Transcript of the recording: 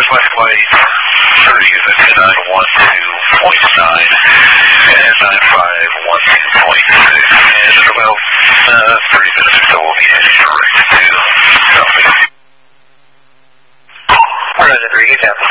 Northwest flight 30 is at 912.9 and 9512.6, and in about 30 minutes or so we'll be heading direct to South Lake. 103, you have